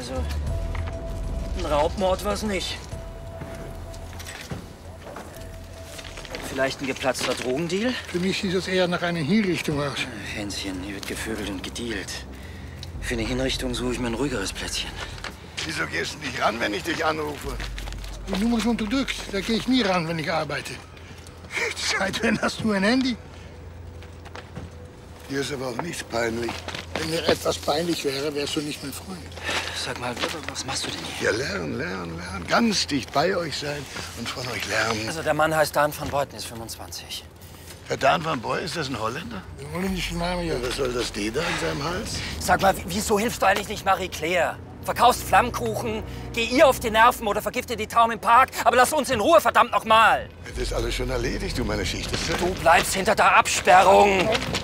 Also, ein Raubmord war es nicht. Vielleicht ein geplatzter Drogendeal? Für mich sieht das eher nach einer Hinrichtung aus. Hänschen, hier wird gevögelt und gedealt. Für eine Hinrichtung suche ich mir ein ruhigeres Plätzchen. Wieso gehst du nicht ran, wenn ich dich anrufe? Die Nummer ist unterdrückt. Da gehe ich nie ran, wenn ich arbeite. Seit wann hast du ein Handy? Dir ist aber auch nichts peinlich. Wenn mir etwas peinlich wäre, wärst du nicht mein Freund. Sag mal, was machst du denn hier? Ja, lernen. Ganz dicht bei euch sein und von euch lernen. Also, der Mann heißt Dan van Beuten, ist 25. Herr Dan van Boy, ist das ein Holländer? Der holländische Name, ja. Ja, was soll das D da in seinem Hals? Sag mal, wieso hilfst du eigentlich nicht Marie-Claire? Verkaufst Flammkuchen, geh ihr auf die Nerven oder vergifte die Traum im Park, aber lass uns in Ruhe, verdammt nochmal! Das ist alles schon erledigt, du, meine Schicht ist Du bleibst hinter der Absperrung.